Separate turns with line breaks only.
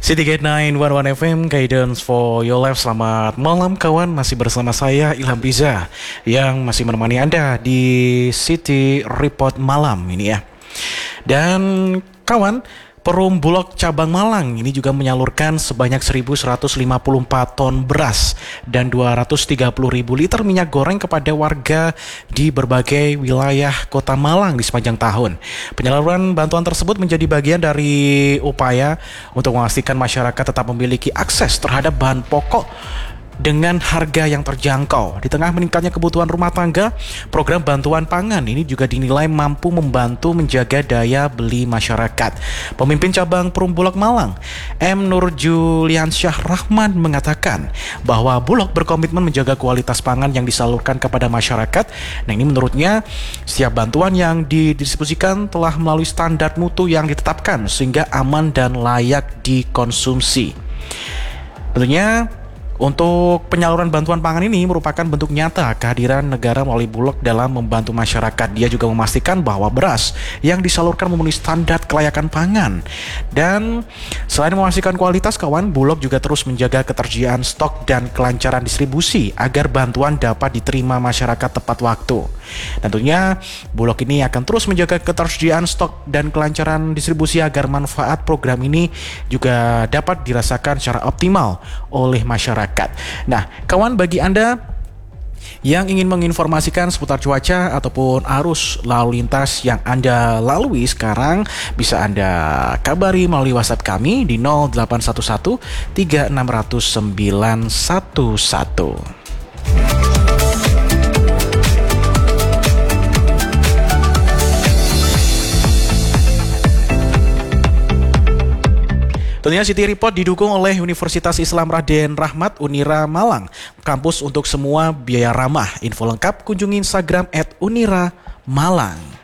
City Gate 911 FM, Guidance for Your Life. Selamat malam kawan, masih bersama saya Ilham Riza yang masih menemani Anda di City Report malam ini ya. Dan kawan, Perum Bulog Cabang Malang ini juga menyalurkan sebanyak 1.154 ton beras dan 230.000 liter minyak goreng kepada warga di berbagai wilayah kota Malang di sepanjang tahun. Penyaluran bantuan tersebut menjadi bagian dari upaya untuk memastikan masyarakat tetap memiliki akses terhadap bahan pokok dengan harga yang terjangkau. Di tengah meningkatnya kebutuhan rumah tangga, program bantuan pangan ini juga dinilai mampu membantu menjaga daya beli masyarakat. Pemimpin cabang Perum Bulog Malang, M. Nur Juliansyah Rahman, mengatakan bahwa Bulog berkomitmen menjaga kualitas pangan yang disalurkan kepada masyarakat. Nah, ini menurutnya setiap bantuan yang didistribusikan telah melalui standar mutu yang ditetapkan sehingga aman dan layak dikonsumsi. Tentunya untuk penyaluran bantuan pangan ini merupakan bentuk nyata kehadiran negara melalui Bulog dalam membantu masyarakat. Dia juga memastikan bahwa beras yang disalurkan memenuhi standar kelayakan pangan. Dan selain memastikan kualitas, kawan, Bulog juga terus menjaga ketersediaan stok dan kelancaran distribusi agar bantuan dapat diterima masyarakat tepat waktu. Tentunya Bulog ini akan terus menjaga ketersediaan stok dan kelancaran distribusi agar manfaat program ini juga dapat dirasakan secara optimal oleh masyarakat. Nah, kawan, bagi Anda yang ingin menginformasikan seputar cuaca ataupun arus lalu lintas yang Anda lalui sekarang, bisa Anda kabari melalui WhatsApp kami di 0811 3600 911. Tentunya City Report didukung oleh Universitas Islam Raden Rahmat Unira Malang, kampus untuk semua, biaya ramah. Info lengkap kunjungi Instagram @uniramalang.